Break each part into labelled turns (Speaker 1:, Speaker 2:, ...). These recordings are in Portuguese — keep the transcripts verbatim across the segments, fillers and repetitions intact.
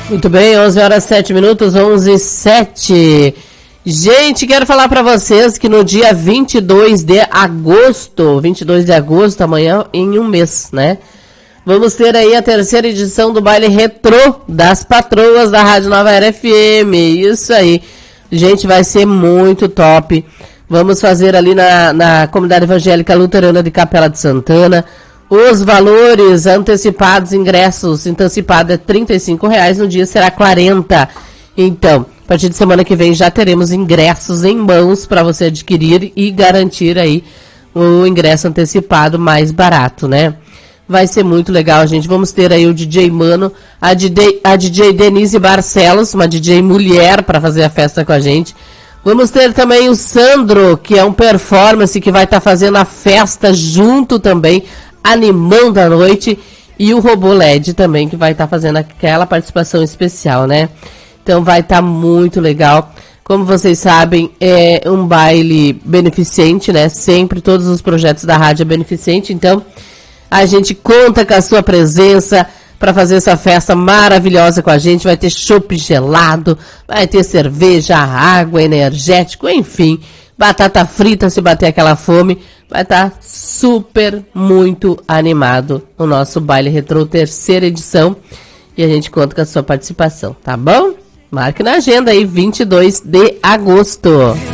Speaker 1: Muito bem, onze horas e sete minutos, onze e sete. Gente, quero falar para vocês que no dia vinte e dois de agosto, vinte e dois de agosto, amanhã em um mês, né? Vamos ter aí a terceira edição do baile retrô das patroas da Rádio Nova Era F M. Isso aí. Gente, vai ser muito top. Vamos fazer ali na, na Comunidade Evangélica Luterana de Capela de Santana. Os valores antecipados, ingressos antecipados é trinta e cinco reais, no dia será quarenta. Então, a partir de semana que vem já teremos ingressos em mãos para você adquirir e garantir aí o ingresso antecipado mais barato, né? Vai ser muito legal, gente. Vamos ter aí o D J Mano, a D J, a D J Denise Barcelos, uma D J mulher para fazer a festa com a gente. Vamos ter também o Sandro, que é um performance que vai estar tá fazendo a festa junto também, animando a noite, e o Robô L E D também, que vai estar tá fazendo aquela participação especial, né? Então vai estar tá muito legal. Como vocês sabem, é um baile beneficente, né? Sempre, todos os projetos da rádio é beneficente, então a gente conta com a sua presença para fazer essa festa maravilhosa com a gente. Vai ter chopp gelado, vai ter cerveja, água, energético, enfim, batata frita se bater aquela fome. Vai estar tá super, muito animado o nosso baile retrô, terceira edição. E a gente conta com a sua participação, tá bom? Marque na agenda aí, vinte e dois de agosto.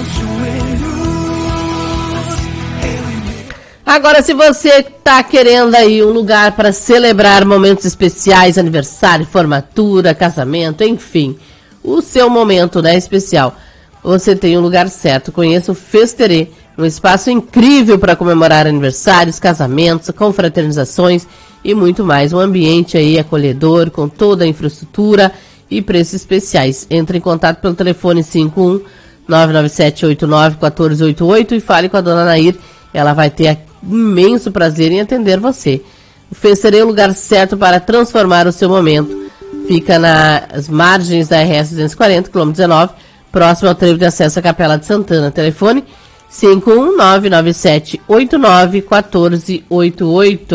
Speaker 1: Agora, se você tá querendo aí um lugar para celebrar momentos especiais, aniversário, formatura, casamento, enfim, o seu momento, né, especial, você tem um lugar certo. Conheça o Festerê, um espaço incrível para comemorar aniversários, casamentos, confraternizações e muito mais. Um ambiente aí acolhedor, com toda a infraestrutura e preços especiais. Entre em contato pelo telefone cinco um nove nove sete oito nove um quatro oito oito e fale com a dona Nair. Ela vai ter imenso prazer em atender você. O Festerê é o lugar certo para transformar o seu momento. Fica nas margens da R S duzentos e quarenta, quilômetro dezenove, próximo ao trevo de acesso à Capela de Santana. Telefone cinco um nove nove sete oito nove um quatro oito oito.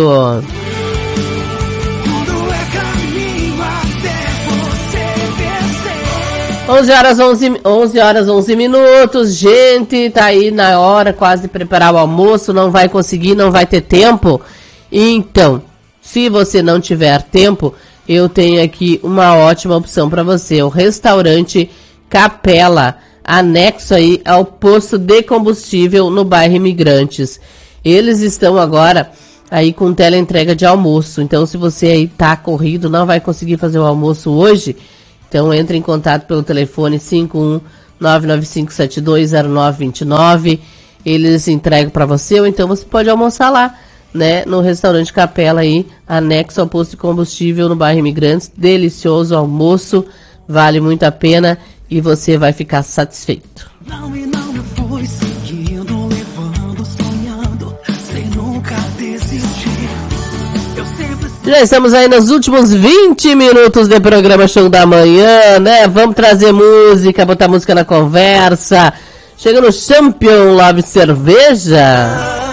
Speaker 1: onze horas, onze, onze horas, onze minutos. Gente, tá aí na hora quase de preparar o almoço, não vai conseguir, não vai ter tempo. Então, se você não tiver tempo, eu tenho aqui uma ótima opção para você. O restaurante Capela, anexo aí ao posto de combustível no bairro Imigrantes. Eles estão agora aí com teleentrega de almoço. Então, se você aí tá corrido, não vai conseguir fazer o almoço hoje, então entre em contato pelo telefone cinco um nove nove cinco sete dois zero nove dois nove. Eles entregam para você, ou então você pode almoçar lá, né, no restaurante Capela aí, anexo ao posto de combustível no bairro Imigrantes. Delicioso almoço, vale muito a pena e você vai ficar satisfeito. Não, e não eu fui seguindo, levando, sonhando, sem nunca desistir. Eu sempre... Já estamos aí nos últimos vinte minutos de programa Show da Manhã, né? Vamos trazer música, botar música na conversa. Chega no Champion Love Cerveja.